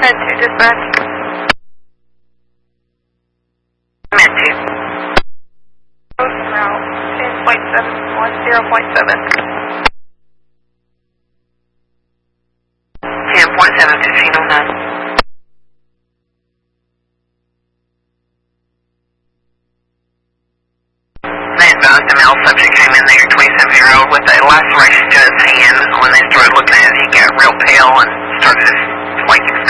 Med 2 dispatch. Med 2. Post route 10.710.7. 10.7, 1509. They advised the male subject came in there, 27-year-old, with a laceration to his hand. When they started looking at it, he got real pale and started to